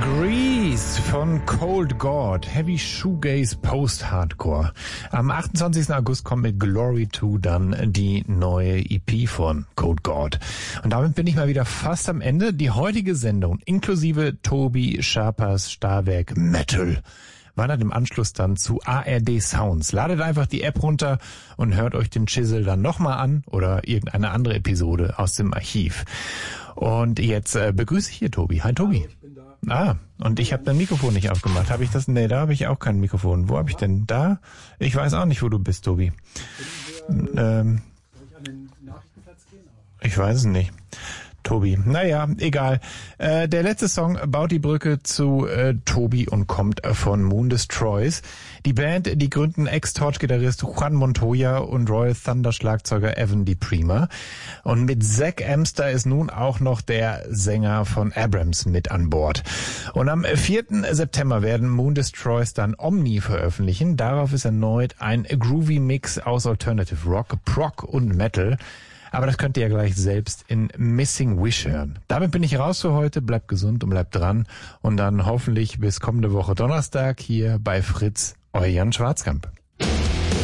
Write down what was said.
Grease von Cold God, Heavy Shoegaze Post-Hardcore. Am 28. August kommt mit Glory 2 dann die neue EP von Cold God. Und damit bin ich mal wieder fast am Ende. Die heutige Sendung, inklusive Tobi Scharpers Starwerk Metal, wandert im Anschluss dann zu ARD Sounds. Ladet einfach die App runter und hört euch den Chisel dann nochmal an oder irgendeine andere Episode aus dem Archiv. Und jetzt begrüße ich hier Tobi. Hi Tobi. Ich bin da. Und ich habe dein Mikrofon nicht aufgemacht. Habe ich das? Nee, da habe ich auch kein Mikrofon. Wo habe ich denn? Da? Ich weiß auch nicht, wo du bist, Tobi. Soll ich an den Nachrichtenplatz gehen? Ich weiß es nicht. Tobi. Naja, egal. Der letzte Song baut die Brücke zu Tobi und kommt von Moon Destroys. Die Band, die gründen Ex-Torch-Gitarrist Juan Montoya und Royal Thunder-Schlagzeuger Evan DiPrima. Und mit Zach Amster ist nun auch noch der Sänger von Abrams mit an Bord. Und am 4. September werden Moon Destroys dann Omni veröffentlichen. Darauf ist erneut ein groovy Mix aus Alternative Rock, Prog und Metal. Aber das könnt ihr ja gleich selbst in Missing Wish hören. Damit bin ich raus für heute. Bleibt gesund und bleibt dran. Und dann hoffentlich bis kommende Woche Donnerstag hier bei Fritz, euer Jan Schwarzkamp.